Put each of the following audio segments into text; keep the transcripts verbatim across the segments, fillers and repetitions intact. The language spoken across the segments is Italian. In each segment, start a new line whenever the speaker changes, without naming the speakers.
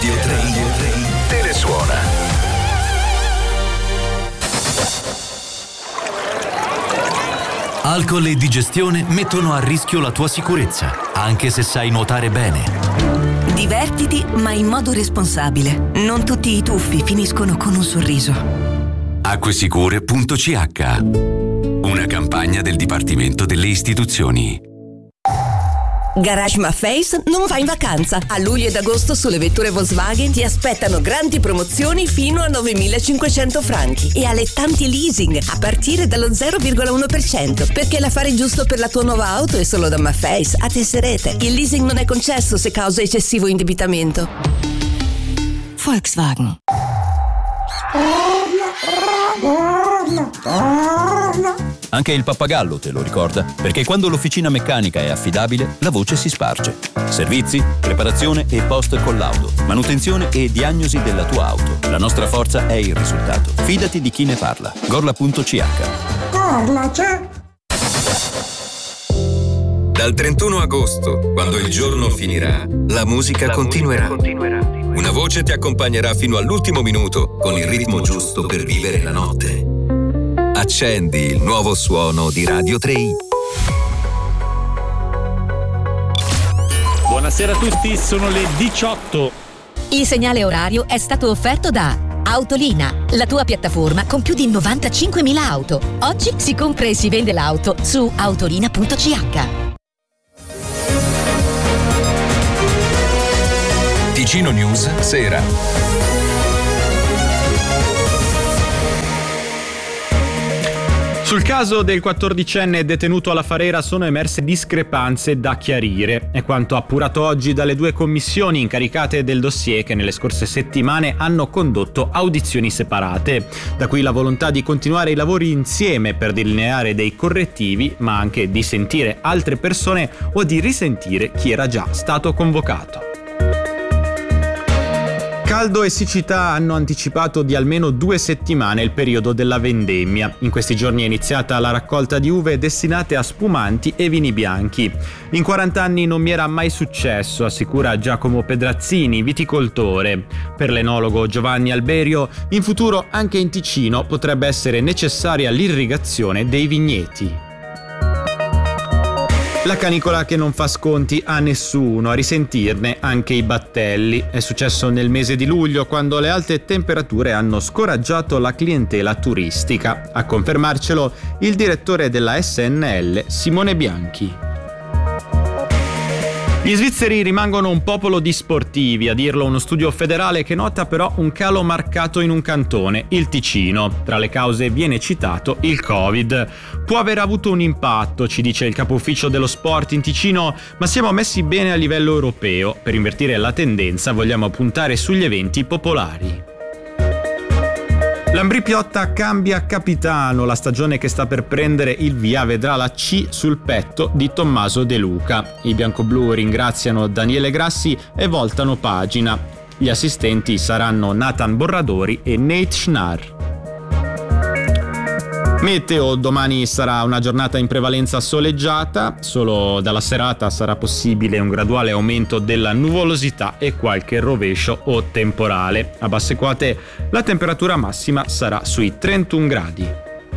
Radio tre Telesuona. Alcol e digestione mettono a rischio la tua sicurezza, anche se sai nuotare bene.
Divertiti, ma in modo responsabile. Non tutti i tuffi finiscono con un sorriso.
Acquesicure punto c h. Una campagna del Dipartimento delle Istituzioni.
Garage Maffei non va in vacanza. A luglio ed agosto sulle vetture Volkswagen ti aspettano grandi promozioni fino a novemilacinquecento franchi e allettanti leasing a partire dallo zero virgola uno per cento, perché l'affare giusto per la tua nuova auto è solo da Maffei a Tesserete. Il leasing non è concesso se causa eccessivo indebitamento. Volkswagen.
Anche il pappagallo te lo ricorda, perché quando l'officina meccanica è affidabile, la voce si sparge. Servizi, preparazione e post collaudo, manutenzione e diagnosi della tua auto. La nostra forza è il risultato. Fidati di chi ne parla. Gorla punto c h.
Gorla c'è.
Dal trentuno agosto, quando il giorno finirà, la musica la continuerà. Musica continuerà. Una voce ti accompagnerà fino all'ultimo minuto con il ritmo giusto per vivere la notte. Accendi il nuovo suono di Radio tre.
Buonasera a tutti, sono le diciotto.
Il segnale orario è stato offerto da Autolina, la tua piattaforma con più di novantacinquemila auto. Oggi si compra e si vende l'auto su autolina punto c h.
Ticino News Sera.
Sul caso del quattordicenne detenuto alla Farera sono emerse discrepanze da chiarire. È quanto appurato oggi dalle due commissioni incaricate del dossier che nelle scorse settimane hanno condotto audizioni separate. Da qui la volontà di continuare i lavori insieme per delineare dei correttivi, ma anche di sentire altre persone o di risentire chi era già stato convocato. Caldo e siccità hanno anticipato di almeno due settimane il periodo della vendemmia. In questi giorni è iniziata la raccolta di uve destinate a spumanti e vini bianchi. In quaranta anni non mi era mai successo, assicura Giacomo Pedrazzini, viticoltore. Per l'enologo Giovanni Alberio, in futuro anche in Ticino potrebbe essere necessaria l'irrigazione dei vigneti. La canicola che non fa sconti a nessuno, a risentirne anche i battelli. È successo nel mese di luglio, quando le alte temperature hanno scoraggiato la clientela turistica. A confermarcelo il direttore della S N L, Simone Bianchi. Gli svizzeri rimangono un popolo di sportivi, a dirlo uno studio federale che nota però un calo marcato in un cantone, il Ticino. Tra le cause viene citato il Covid. Può aver avuto un impatto, ci dice il capo ufficio dello sport in Ticino, ma siamo messi bene a livello europeo. Per invertire la tendenza vogliamo puntare sugli eventi popolari. L'Ambrì Piotta cambia capitano, la stagione che sta per prendere il via vedrà la C sul petto di Tommaso De Luca. I biancoblù ringraziano Daniele Grassi e voltano pagina. Gli assistenti saranno Nathan Borradori e Nate Schnarr. Meteo: domani sarà una giornata in prevalenza soleggiata, solo dalla serata sarà possibile un graduale aumento della nuvolosità e qualche rovescio o temporale. A basse quote la temperatura massima sarà sui trentuno gradi.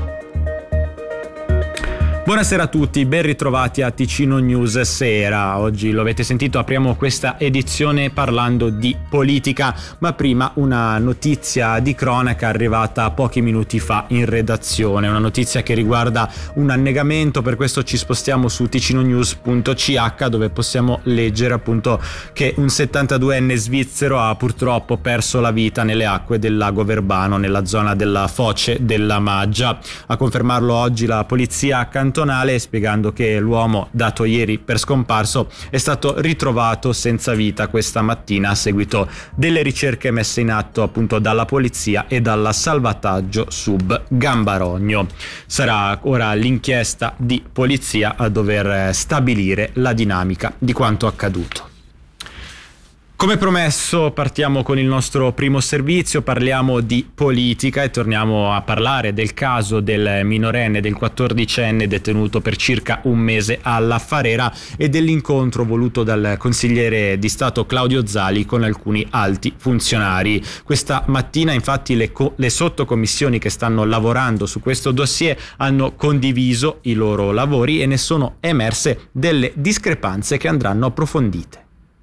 Buonasera a tutti, ben ritrovati a Ticino News Sera. Oggi lo avete sentito, apriamo questa edizione parlando di politica, ma prima una notizia di cronaca arrivata pochi minuti fa in redazione, una notizia che riguarda un annegamento. Per questo ci spostiamo su ticino news punto c h, dove possiamo leggere appunto che un settantaduenne svizzero ha purtroppo perso la vita nelle acque del lago Verbano, nella zona della foce della Maggia. A confermarlo oggi la polizia cantonale, spiegando che l'uomo, dato ieri per scomparso, è stato ritrovato senza vita questa mattina a seguito delle ricerche messe in atto appunto dalla polizia e dalla salvataggio sub Gambarogno. Sarà ora l'inchiesta di polizia a dover stabilire la dinamica di quanto accaduto. Come promesso partiamo con il nostro primo servizio, parliamo di politica e torniamo a parlare del caso del minorenne, del quattordicenne detenuto per circa un mese alla Farera e dell'incontro voluto dal consigliere di Stato Claudio Zali con alcuni alti funzionari. Questa mattina infatti le, co- le sottocommissioni che stanno lavorando su questo dossier hanno condiviso i loro lavori e ne sono emerse delle discrepanze che andranno approfondite.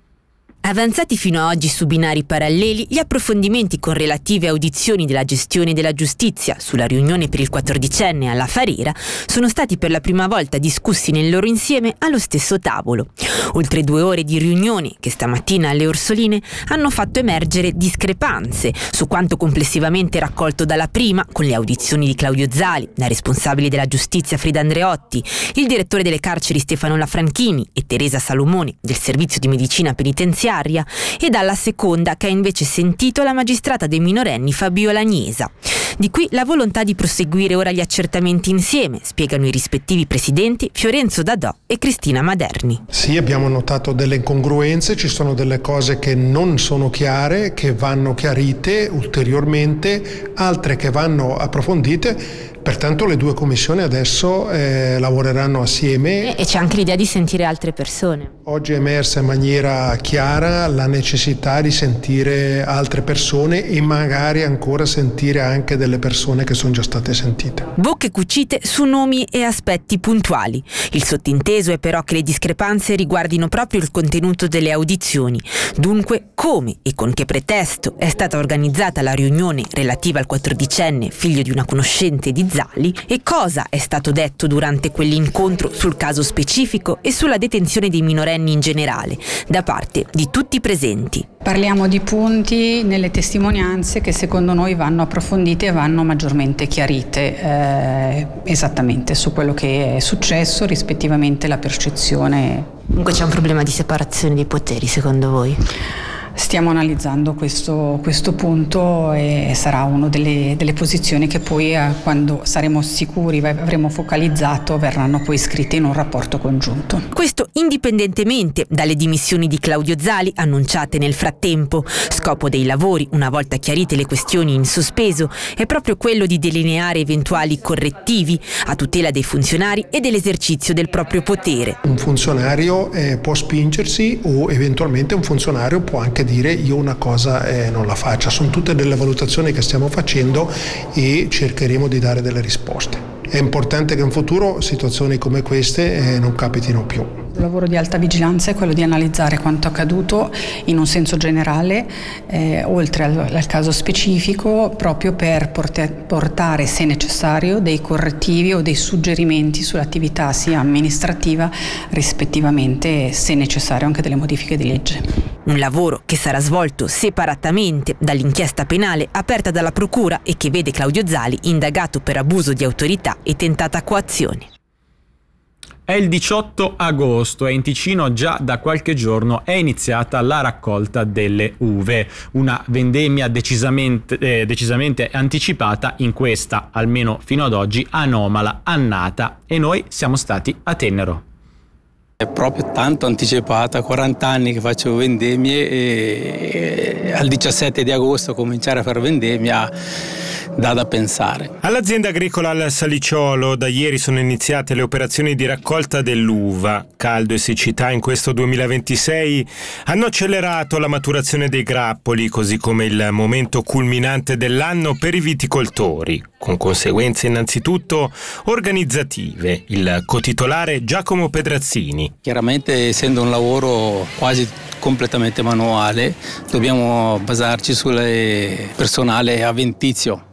Avanzati fino a oggi su binari paralleli, gli approfondimenti con relative audizioni della gestione della giustizia sulla riunione per il quattordicenne alla Farera sono stati per la prima volta discussi nel loro insieme allo stesso tavolo. Oltre due ore di riunioni che stamattina alle Orsoline hanno fatto emergere discrepanze su quanto complessivamente raccolto dalla prima, con le audizioni di Claudio Zali, la responsabile della giustizia Frida Andreotti, il direttore delle carceri Stefano Lafranchini e Teresa Salomone del servizio di medicina penitenziaria, e dalla seconda che ha invece sentito la magistrata dei minorenni Fabiola Niesa. Di qui la volontà di proseguire ora gli accertamenti insieme, spiegano i rispettivi presidenti Fiorenzo Dadò e Cristina Maderni.
Sì, abbiamo notato delle incongruenze, ci sono delle cose che non sono chiare, che vanno chiarite ulteriormente, altre che vanno approfondite. Pertanto le due commissioni adesso eh, lavoreranno assieme.
E c'è anche l'idea di sentire altre persone.
Oggi è emersa in maniera chiara la necessità di sentire altre persone e magari ancora sentire anche delle persone che sono già state sentite.
Bocche cucite su nomi e aspetti puntuali. Il sottinteso è però che le discrepanze riguardino proprio il contenuto delle audizioni. Dunque, come e con che pretesto è stata organizzata la riunione relativa al quattordicenne figlio di una conoscente di Zali e cosa è stato detto durante quell'incontro sul caso specifico e sulla detenzione dei minorenni in generale da parte di tutti i presenti.
Parliamo di punti nelle testimonianze che secondo noi vanno approfondite e vanno maggiormente chiarite eh, esattamente su quello che è successo, rispettivamente la percezione.
Comunque c'è un problema di separazione dei poteri secondo voi?
Stiamo analizzando questo, questo punto e sarà una delle, delle posizioni che poi eh, quando saremo sicuri, avremo focalizzato, verranno poi scritte in un rapporto congiunto.
Questo indipendentemente dalle dimissioni di Claudio Zali annunciate nel frattempo. Scopo dei lavori, una volta chiarite le questioni in sospeso, è proprio quello di delineare eventuali correttivi a tutela dei funzionari e dell'esercizio del proprio potere.
Un funzionario eh, può spingersi o eventualmente un funzionario può anche dire io una cosa eh, non la faccio. Sono tutte delle valutazioni che stiamo facendo e cercheremo di dare delle risposte. È importante che in futuro situazioni come queste eh, non capitino più.
Il lavoro di alta vigilanza è quello di analizzare quanto accaduto in un senso generale, eh, oltre al, al caso specifico, proprio per porte, portare, se necessario, dei correttivi o dei suggerimenti sull'attività sia amministrativa, rispettivamente, se necessario, anche delle modifiche di legge.
Un lavoro che sarà svolto separatamente dall'inchiesta penale aperta dalla Procura e che vede Claudio Zali indagato per abuso di autorità e tentata coazione.
È il diciotto agosto e in Ticino già da qualche giorno è iniziata la raccolta delle uve, una vendemmia decisamente, eh, decisamente anticipata in questa, almeno fino ad oggi, anomala annata, e noi siamo stati a Tennero.
È proprio tanto anticipata, quaranta anni che faccio vendemmie e al diciassette di agosto cominciare a fare vendemmia dà da pensare.
All'azienda agricola al Saliciolo da ieri sono iniziate le operazioni di raccolta dell'uva. Caldo e siccità in questo duemilaventisei hanno accelerato la maturazione dei grappoli, così come il momento culminante dell'anno per i viticoltori, con conseguenze innanzitutto organizzative. Il cotitolare Giacomo Pedrazzini.
Chiaramente, essendo un lavoro quasi completamente manuale, dobbiamo basarci sul personale avventizio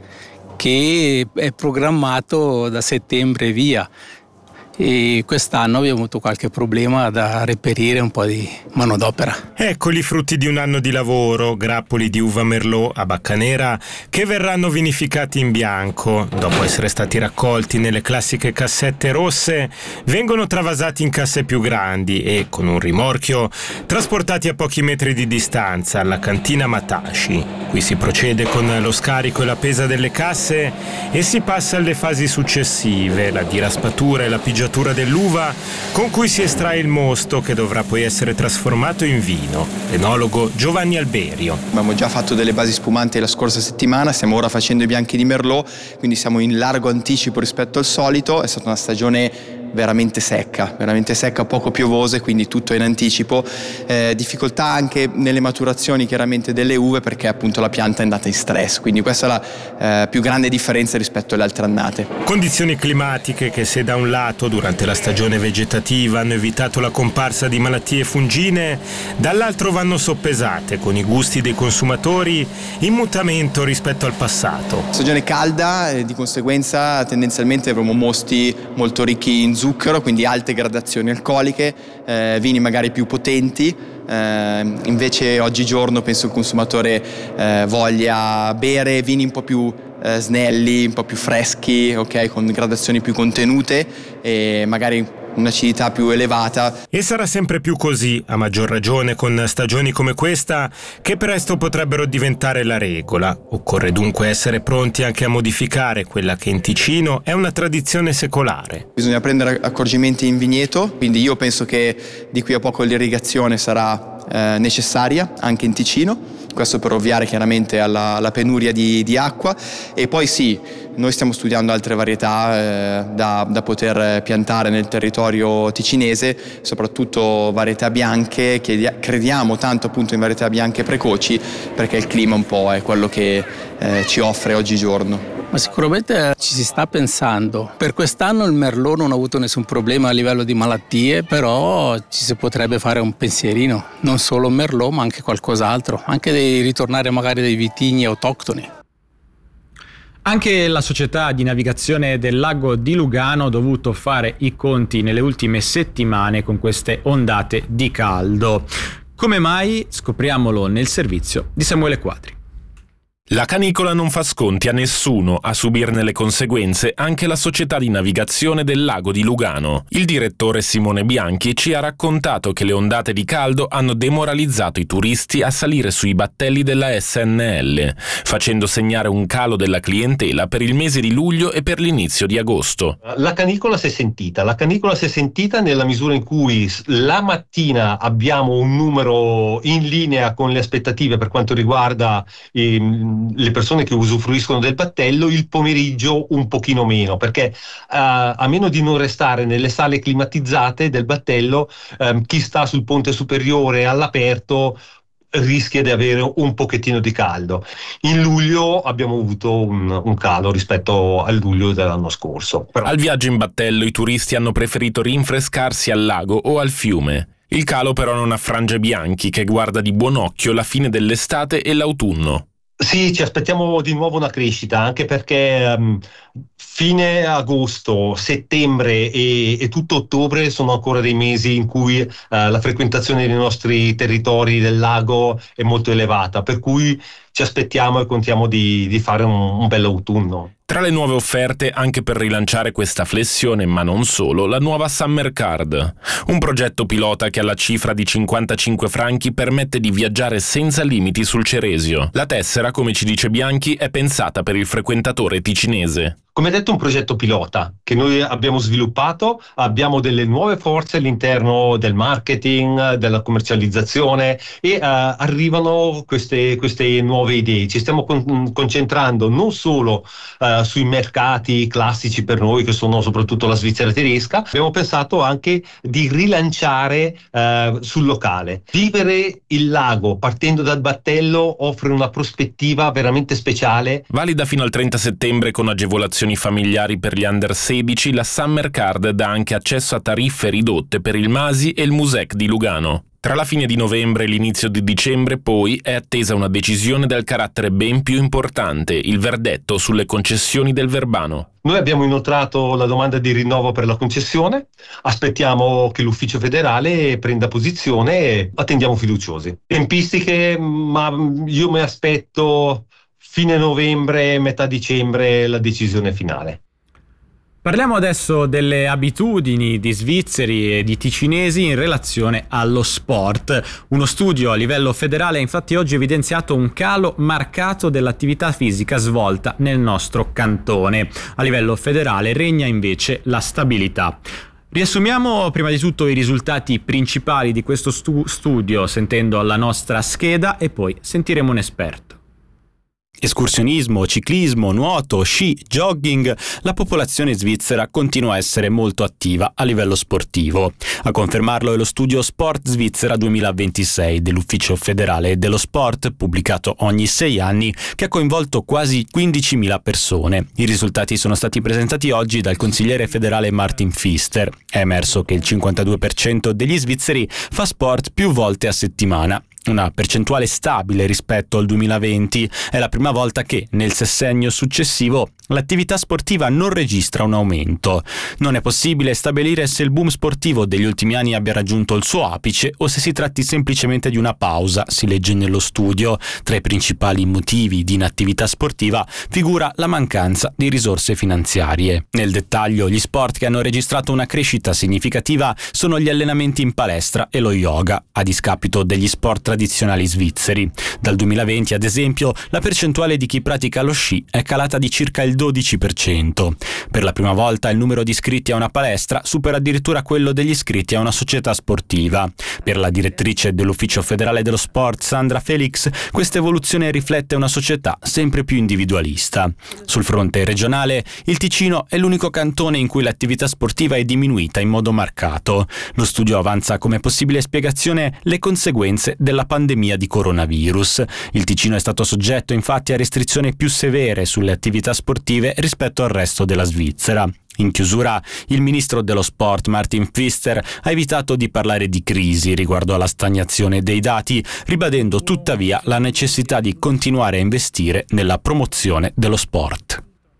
che è programmato da settembre via, e quest'anno abbiamo avuto qualche problema da reperire un po' di manodopera.
Eccoli i frutti di un anno di lavoro, grappoli di uva Merlot a Baccanera che verranno vinificati in bianco. Dopo essere stati raccolti nelle classiche cassette rosse, vengono travasati in casse più grandi e, con un rimorchio, trasportati a pochi metri di distanza alla cantina Matashi. Qui si procede con lo scarico e la pesa delle casse e si passa alle fasi successive, la diraspatura e la pigiatura sceneggiatura dell'uva con cui si estrae il mosto che dovrà poi essere trasformato in vino. L'enologo Giovanni Alberio.
Abbiamo già fatto delle basi spumanti la scorsa settimana, stiamo ora facendo i bianchi di Merlot, quindi siamo in largo anticipo rispetto al solito. È stata una stagione veramente secca, veramente secca, poco piovose, quindi tutto in anticipo. Eh, difficoltà anche nelle maturazioni chiaramente delle uve perché appunto la pianta è andata in stress, quindi questa è la eh, più grande differenza rispetto alle altre annate.
Condizioni climatiche che, se da un lato durante la stagione vegetativa hanno evitato la comparsa di malattie fungine, dall'altro vanno soppesate con i gusti dei consumatori in mutamento rispetto al passato.
Stagione calda e di conseguenza tendenzialmente avremo mosti molto ricchi in zucchero, quindi alte gradazioni alcoliche, eh, vini magari più potenti. Eh, invece oggigiorno penso il consumatore eh, voglia bere vini un po' più eh, snelli, un po' più freschi, ok, con gradazioni più contenute e magari un'acidità più elevata.
E sarà sempre più così, a maggior ragione con stagioni come questa, che presto potrebbero diventare la regola. Occorre dunque essere pronti anche a modificare quella che in Ticino è una tradizione secolare.
Bisogna prendere accorgimenti in vigneto, quindi io penso che di qui a poco l'irrigazione sarà eh, necessaria anche in Ticino, questo per ovviare chiaramente alla, alla penuria di, di acqua. E poi sì, noi stiamo studiando altre varietà eh, da, da poter piantare nel territorio ticinese, soprattutto varietà bianche, che crediamo tanto appunto in varietà bianche precoci perché il clima un po' è quello che eh, ci offre oggigiorno.
Ma sicuramente ci si sta pensando. Per quest'anno il Merlot non ha avuto nessun problema a livello di malattie, però ci si potrebbe fare un pensierino, non solo Merlot ma anche qualcos'altro, anche di ritornare magari dei vitigni autoctoni.
Anche la società di navigazione del lago di Lugano ha dovuto fare i conti nelle ultime settimane con queste ondate di caldo. Come mai? Scopriamolo nel servizio di Samuele Quadri.
La canicola non fa sconti a nessuno, a subirne le conseguenze anche la società di navigazione del lago di Lugano. Il direttore Simone Bianchi ci ha raccontato che le ondate di caldo hanno demoralizzato i turisti a salire sui battelli della S N L, facendo segnare un calo della clientela per il mese di luglio e per l'inizio di agosto.
La canicola si è sentita, la canicola si è sentita nella misura in cui la mattina abbiamo un numero in linea con le aspettative per quanto riguarda i le persone che usufruiscono del battello, il pomeriggio un pochino meno, perché uh, a meno di non restare nelle sale climatizzate del battello, um, chi sta sul ponte superiore all'aperto rischia di avere un pochettino di caldo. In luglio abbiamo avuto un, un calo rispetto al luglio dell'anno scorso. Però...
Al viaggio in battello i turisti hanno preferito rinfrescarsi al lago o al fiume. Il calo però non affrange Bianchi, che guarda di buon occhio la fine dell'estate e l'autunno.
Sì, ci aspettiamo di nuovo una crescita, anche perché um, fine agosto, settembre e, e tutto ottobre sono ancora dei mesi in cui uh, la frequentazione dei nostri territori del lago è molto elevata, per cui ci aspettiamo e contiamo di, di fare un, un bel autunno.
Tra le nuove offerte, anche per rilanciare questa flessione, ma non solo, la nuova Summer Card, un progetto pilota che alla cifra di cinquantacinque franchi permette di viaggiare senza limiti sul Ceresio. La tessera, come ci dice Bianchi, è pensata per il frequentatore ticinese.
Come detto, un progetto pilota che noi abbiamo sviluppato, abbiamo delle nuove forze all'interno del marketing, della commercializzazione e uh, arrivano queste, queste nuove idee. Ci stiamo con- concentrando non solo uh, sui mercati classici per noi, che sono soprattutto la Svizzera tedesca, abbiamo pensato anche di rilanciare uh, sul locale. Vivere il lago partendo dal battello offre una prospettiva veramente speciale.
Valida fino al trenta settembre con agevolazioni familiari per gli under sedici, la Summer Card dà anche accesso a tariffe ridotte per il Masi e il Musec di Lugano. Tra la fine di novembre e l'inizio di dicembre, poi, è attesa una decisione dal carattere ben più importante, il verdetto sulle concessioni del Verbano.
Noi abbiamo inoltrato la domanda di rinnovo per la concessione, aspettiamo che l'ufficio federale prenda posizione e attendiamo fiduciosi. Tempistiche, ma io mi aspetto fine novembre, metà dicembre la decisione finale.
Parliamo adesso delle abitudini di svizzeri e di ticinesi in relazione allo sport. Uno studio a livello federale ha infatti oggi evidenziato un calo marcato dell'attività fisica svolta nel nostro cantone. A livello federale regna invece la stabilità. Riassumiamo prima di tutto i risultati principali di questo stu- studio sentendo la nostra scheda e poi sentiremo un esperto. Escursionismo, ciclismo, nuoto, sci, jogging, la popolazione svizzera continua a essere molto attiva a livello sportivo. A confermarlo è lo studio Sport Svizzera duemilaventisei dell'Ufficio federale dello sport, pubblicato ogni sei anni, che ha coinvolto quasi quindicimila persone. I risultati sono stati presentati oggi dal consigliere federale Martin Pfister. È emerso che il cinquantadue per cento degli svizzeri fa sport più volte a settimana. Una percentuale stabile rispetto al duemilaventi. È la prima volta che, nel sessennio successivo, l'attività sportiva non registra un aumento. Non è possibile stabilire se il boom sportivo degli ultimi anni abbia raggiunto il suo apice o se si tratti semplicemente di una pausa, si legge nello studio. Tra i principali motivi di inattività sportiva figura la mancanza di risorse finanziarie. Nel dettaglio, gli sport che hanno registrato una crescita significativa sono gli allenamenti in palestra e lo yoga, a discapito degli sport tradizionali svizzeri. Dal duemilaventi, ad esempio, la percentuale di chi pratica lo sci è calata di circa il dodici per cento. Per la prima volta il numero di iscritti a una palestra supera addirittura quello degli iscritti a una società sportiva. Per la direttrice dell'Ufficio federale dello sport, Sandra Felix, questa evoluzione riflette una società sempre più individualista. Sul fronte regionale, il Ticino è l'unico cantone in cui l'attività sportiva è diminuita in modo marcato. Lo studio avanza come possibile spiegazione le conseguenze della pandemia di coronavirus. Il Ticino è stato soggetto infatti a restrizioni più severe sulle attività sportive rispetto al resto della Svizzera. In chiusura, il ministro dello sport Martin Pfister ha evitato di parlare di crisi riguardo alla stagnazione dei dati, ribadendo tuttavia la necessità di continuare a investire nella promozione dello sport.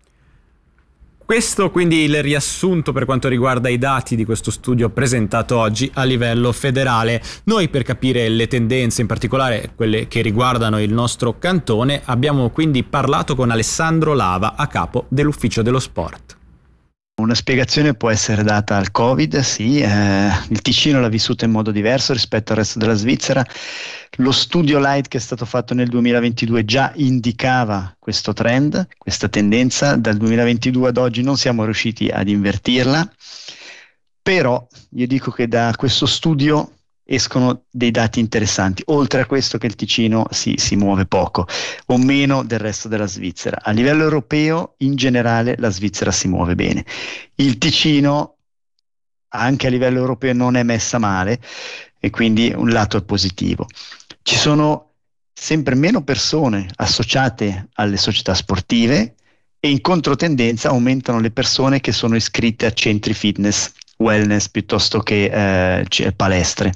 Questo quindi il riassunto per quanto riguarda i dati di questo studio presentato oggi a livello federale. Noi, per capire le tendenze, in particolare quelle che riguardano il nostro cantone, abbiamo quindi parlato con Alessandro Lava, a capo dell'Ufficio dello Sport.
Una spiegazione può essere data al Covid, sì, eh, il Ticino l'ha vissuto in modo diverso rispetto al resto della Svizzera. Lo studio Light che è stato fatto nel duemilaventidue già indicava questo trend, questa tendenza. Dal duemilaventidue ad oggi non siamo riusciti ad invertirla, però io dico che da questo studio escono dei dati interessanti, oltre a questo che il Ticino si, si muove poco o meno del resto della Svizzera. A livello europeo, in generale, la Svizzera si muove bene. Il Ticino, anche a livello europeo, non è messa male e quindi un lato è positivo. Ci sono sempre meno persone associate alle società sportive e in controtendenza aumentano le persone che sono iscritte a centri fitness, wellness piuttosto che eh, palestre.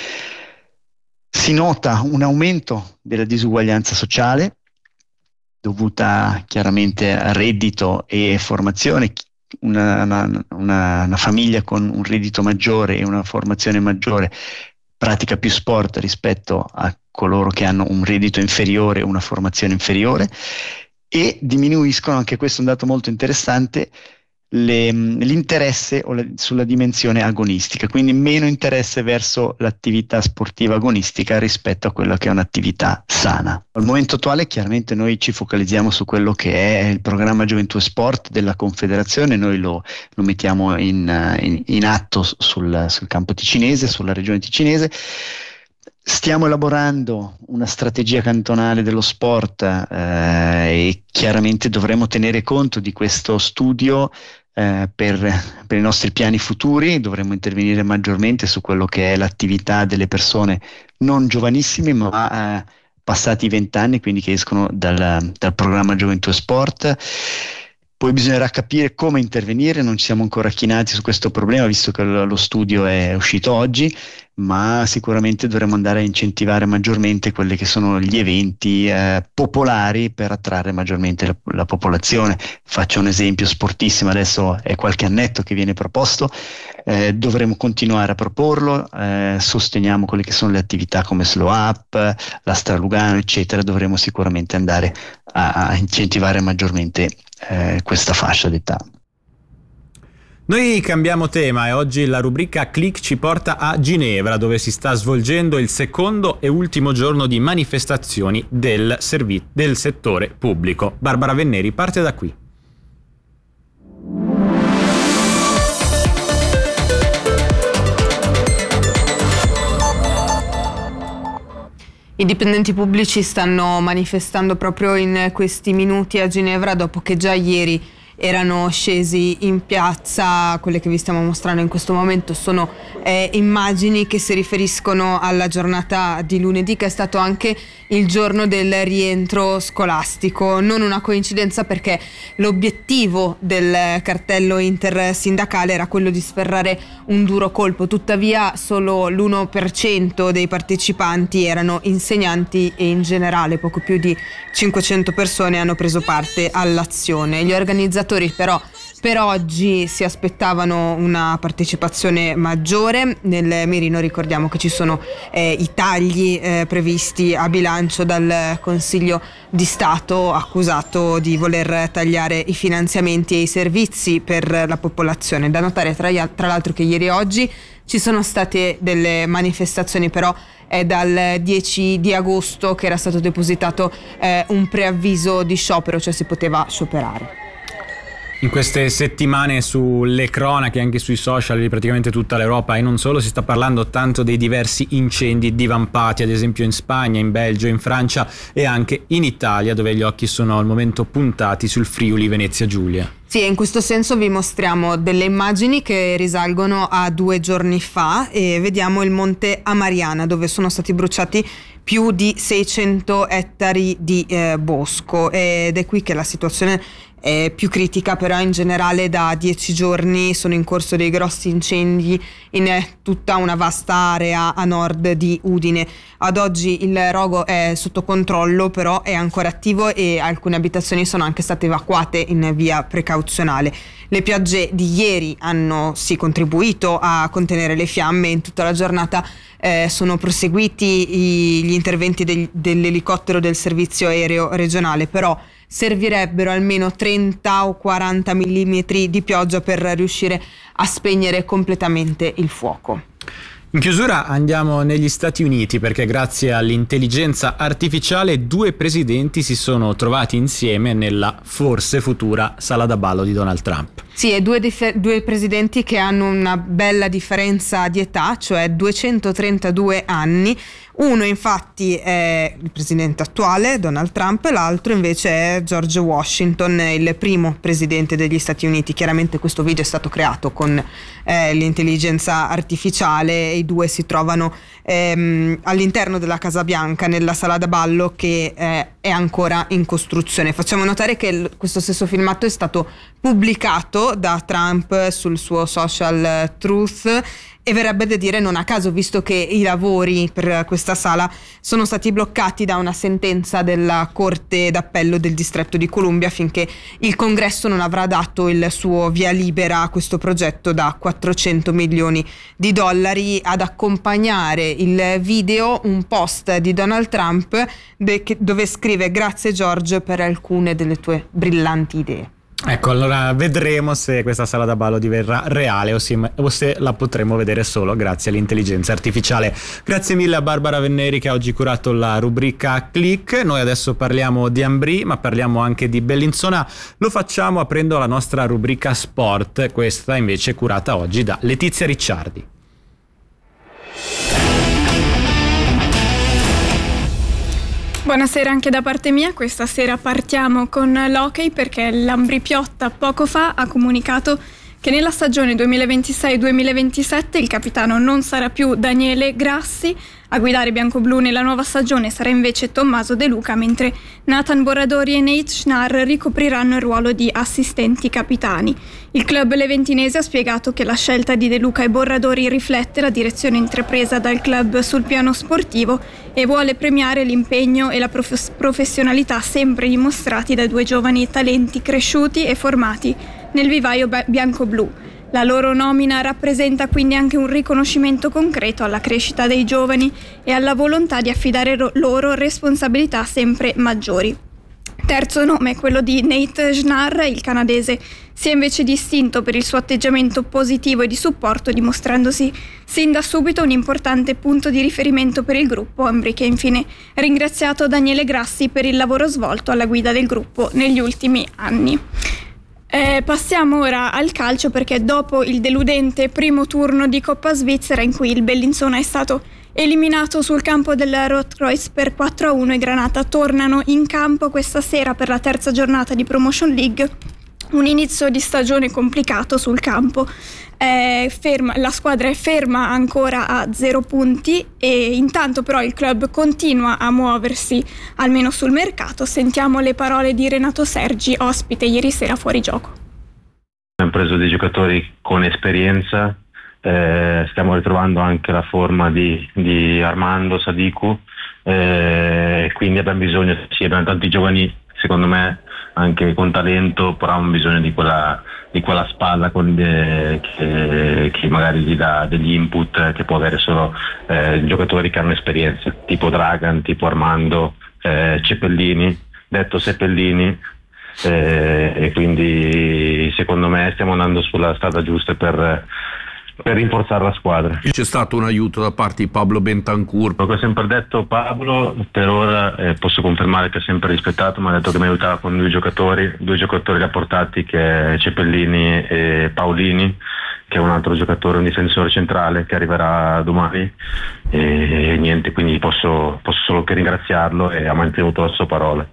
Si nota un aumento della disuguaglianza sociale dovuta chiaramente a reddito e formazione. Una, una, una, una famiglia con un reddito maggiore e una formazione maggiore pratica più sport rispetto a coloro che hanno un reddito inferiore o una formazione inferiore, e diminuiscono, anche questo è un dato molto interessante, Le, l'interesse o le, sulla dimensione agonistica, quindi meno interesse verso l'attività sportiva agonistica rispetto a quella che è un'attività sana. Al momento attuale chiaramente noi ci focalizziamo su quello che è il programma Gioventù e Sport della Confederazione, noi lo, lo mettiamo in, in, in atto sul, sul campo ticinese, sulla regione ticinese. Stiamo elaborando una strategia cantonale dello sport eh, e chiaramente dovremo tenere conto di questo studio eh, per, per i nostri piani futuri. Dovremo intervenire maggiormente su quello che è l'attività delle persone non giovanissime ma eh, passati i vent'anni, quindi che escono dal, dal programma Gioventù e Sport. Poi bisognerà capire come intervenire, non ci siamo ancora chinati su questo problema visto che lo studio è uscito oggi, ma sicuramente dovremo andare a incentivare maggiormente quelli che sono gli eventi eh, popolari per attrarre maggiormente la, la popolazione. Faccio un esempio sportissimo, adesso è qualche annetto che viene proposto, eh, dovremo continuare a proporlo, eh, sosteniamo quelle che sono le attività come Slow Up, la Stralugano eccetera, dovremo sicuramente andare a, a incentivare maggiormente eh, questa fascia d'età.
Noi cambiamo tema e oggi la rubrica Click ci porta a Ginevra, dove si sta svolgendo il secondo e ultimo giorno di manifestazioni del, servi- del settore pubblico. Barbara Venneri parte da qui.
I dipendenti pubblici stanno manifestando proprio in questi minuti a Ginevra, dopo che già ieri erano scesi in piazza. Quelle che vi stiamo mostrando in questo momento sono eh, immagini che si riferiscono alla giornata di lunedì, che è stato anche il giorno del rientro scolastico. Non una coincidenza, perché l'obiettivo del cartello intersindacale era quello di sferrare un duro colpo. Tuttavia solo l'uno per cento dei partecipanti erano insegnanti e in generale poco più di cinquecento persone hanno preso parte all'azione. Gli organizzatori però per oggi si aspettavano una partecipazione maggiore. Nel mirino ricordiamo che ci sono eh, i tagli eh, previsti a bilancio dal Consiglio di Stato, accusato di voler tagliare i finanziamenti e i servizi per la popolazione. Da notare tra, tra l'altro che ieri e oggi ci sono state delle manifestazioni, però è dal dieci di agosto che era stato depositato eh, un preavviso di sciopero, cioè si poteva scioperare.
In queste settimane sulle cronache, anche sui social di praticamente tutta l'Europa e non solo, si sta parlando tanto dei diversi incendi divampati, ad esempio in Spagna, in Belgio, in Francia e anche in Italia, dove gli occhi sono al momento puntati sul Friuli Venezia Giulia.
Sì, in questo senso vi mostriamo delle immagini che risalgono a due giorni fa e vediamo il Monte Amariana, dove sono stati bruciati più di seicento ettari di eh, bosco, ed è qui che la situazione è più critica. Però in generale da dieci giorni sono in corso dei grossi incendi in tutta una vasta area a nord di Udine. Ad oggi il rogo è sotto controllo, però è ancora attivo e alcune abitazioni sono anche state evacuate in via precauzionale. Le piogge di ieri hanno sì contribuito a contenere le fiamme. In tutta la giornata eh, sono proseguiti i, gli interventi del, dell'elicottero del servizio aereo regionale, però servirebbero almeno trenta o quaranta millimetri di pioggia per riuscire a spegnere completamente il fuoco.
In chiusura andiamo negli Stati Uniti, perché grazie all'intelligenza artificiale due presidenti si sono trovati insieme nella forse futura sala da ballo di Donald Trump.
Sì, e due, dif- due presidenti che hanno una bella differenza di età, cioè duecentotrentadue anni. Uno infatti è il presidente attuale, Donald Trump, e l'altro invece è George Washington, il primo presidente degli Stati Uniti. Chiaramente questo video è stato creato con eh, l'intelligenza artificiale e i due si trovano ehm, all'interno della Casa Bianca, nella sala da ballo che eh, è ancora in costruzione. Facciamo notare che l- questo stesso filmato è stato pubblicato da Trump sul suo social Truth, e verrebbe da dire non a caso, visto che i lavori per questa sala sono stati bloccati da una sentenza della Corte d'Appello del Distretto di Columbia, finché il Congresso non avrà dato il suo via libera a questo progetto da quattrocento milioni di dollari. Ad accompagnare il video un post di Donald Trump dove scrive: "Grazie George per alcune delle tue brillanti idee".
Ecco, allora vedremo se questa sala da ballo diverrà reale o, si, o se la potremo vedere solo grazie all'intelligenza artificiale. Grazie mille a Barbara Venneri che ha oggi curato la rubrica Click. Noi adesso parliamo di Ambrì, ma parliamo anche di Bellinzona. Lo facciamo aprendo la nostra rubrica Sport, questa invece curata oggi da Letizia Ricciardi.
Buonasera anche da parte mia. Questa sera partiamo con l'hockey, perché l'Ambrì Piotta poco fa ha comunicato che nella stagione duemilaventisei duemilaventisette il capitano non sarà più Daniele Grassi. A guidare bianco-blu nella nuova stagione sarà invece Tommaso De Luca, mentre Nathan Borradori e Nate Schnarr ricopriranno il ruolo di assistenti capitani. Il club leventinese ha spiegato che la scelta di De Luca e Borradori riflette la direzione intrapresa dal club sul piano sportivo e vuole premiare l'impegno e la prof- professionalità sempre dimostrati dai due giovani talenti cresciuti e formati nel vivaio bianco-blu. La loro nomina rappresenta quindi anche un riconoscimento concreto alla crescita dei giovani e alla volontà di affidare ro- loro responsabilità sempre maggiori. Terzo nome è quello di Nate Schnarr. Il canadese si è invece distinto per il suo atteggiamento positivo e di supporto, dimostrandosi sin da subito un importante punto di riferimento per il gruppo. Ambrì che ha infine ringraziato Daniele Grassi per il lavoro svolto alla guida del gruppo negli ultimi anni. Eh, passiamo ora al calcio, perché dopo il deludente primo turno di Coppa Svizzera in cui il Bellinzona è stato Eliminato sul campo del Rotkreuz per quattro a uno, i Granata tornano in campo questa sera per la terza giornata di Promotion League. Un inizio di stagione complicato sul campo. È ferma, la squadra è ferma ancora a zero punti e intanto però il club continua a muoversi, almeno sul mercato. Sentiamo le parole di Renato Sergi, ospite ieri sera Fuori Gioco.
Abbiamo preso dei giocatori con esperienza. Eh, stiamo ritrovando anche la forma di, di Armando Sadiku, eh, quindi abbiamo bisogno, sì, abbiamo tanti giovani, secondo me anche con talento, però hanno bisogno di quella, di quella spalla con de, che, che magari gli dà degli input che può avere solo eh, giocatori che hanno esperienza, tipo Dragan, tipo Armando, eh, Cepellini, detto Seppellini, eh, e quindi secondo me stiamo andando sulla strada giusta per per rinforzare la squadra.
C'è stato un aiuto da parte di Pablo Bentancur.
Come ho sempre detto, Pablo per ora eh, posso confermare che ha sempre rispettato, mi ha detto che mi aiutava con due giocatori, due giocatori rapportati, che è Cepellini e Paolini, che è un altro giocatore, un difensore centrale che arriverà domani, e, e niente, quindi posso, posso solo che ringraziarlo, e ha mantenuto la sua parola.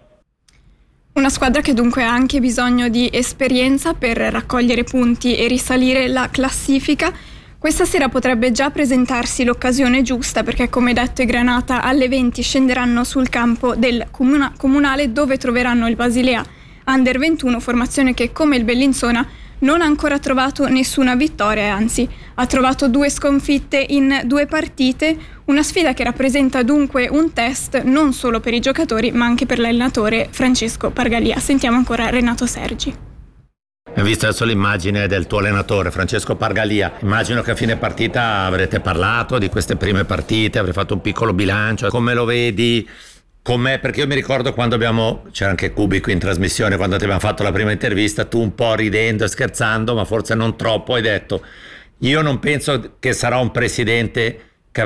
Una squadra che dunque ha anche bisogno di esperienza per raccogliere punti e risalire la classifica. Questa sera potrebbe già presentarsi l'occasione giusta, perché come detto i Granata alle venti scenderanno sul campo del comuna- comunale, dove troveranno il Basilea Under ventuno, formazione che come il Bellinzona non ha ancora trovato nessuna vittoria, e anzi ha trovato due sconfitte in due partite, una sfida che rappresenta dunque un test non solo per i giocatori ma anche per l'allenatore Francesco Pargalia. Sentiamo ancora Renato Sergi.
Ho visto adesso l'immagine del tuo allenatore Francesco Pargalia, immagino che a fine partita avrete parlato di queste prime partite, avrete fatto un piccolo bilancio, come lo vedi? Com'è? Perché io mi ricordo quando abbiamo, c'era anche Cubi qui in trasmissione, quando ti abbiamo fatto la prima intervista, tu un po' ridendo e scherzando, ma forse non troppo, hai detto: io non penso che sarà un presidente